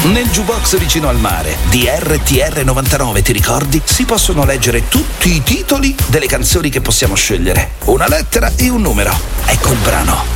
Nel jukebox vicino al mare di RTR 99, ti ricordi? Si possono leggere tutti i titoli delle canzoni che possiamo scegliere. Una lettera e un numero. Ecco il brano.